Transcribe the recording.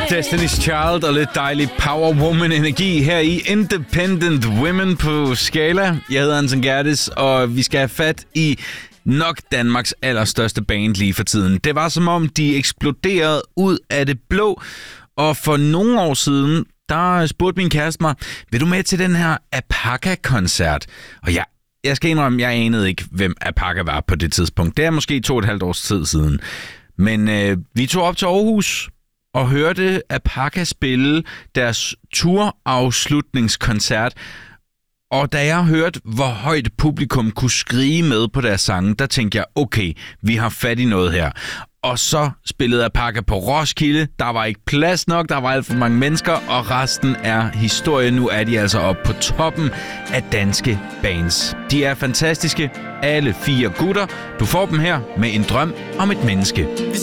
Destiny's Child og lidt dejlig Power Woman-energi her i Independent Women på Skala. Jeg hedder Anton Gerdes, og vi skal have fat i nok Danmarks allerstørste band lige for tiden. Det var som om, de eksploderede ud af det blå, og for nogle år siden, der spurgte min kæreste mig, vil du med til den her Apaka-koncert? Og jeg skal indrømme, jeg anede ikke, hvem Apaka var på det tidspunkt. Det er måske 2,5 års tid siden. Men vi tog op til Aarhus og hørte Apaka spille deres turafslutningskoncert. Og da jeg hørte, hvor højt publikum kunne skrige med på deres sange, der tænkte jeg, okay, vi har fat i noget her. Og så spillede Apaka på Roskilde. Der var ikke plads nok, der var alt for mange mennesker, og resten er historie. Nu er de altså oppe på toppen af danske bands. De er fantastiske, alle 4 gutter. Du får dem her med En drøm om et menneske. Hvis